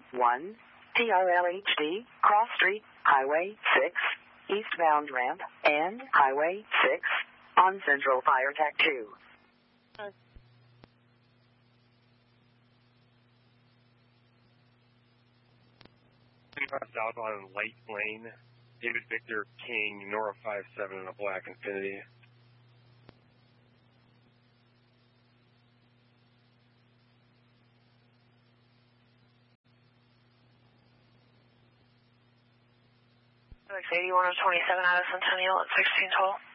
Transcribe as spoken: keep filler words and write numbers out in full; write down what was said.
one, T R L H D, Cross Street, Highway six, eastbound ramp, and Highway six, on Central Fire Tech two. South on Light Lane, David Victor King, Nora five seven in a black Infiniti. eighty-one oh twenty-seven out of Centennial at sixteen twelve.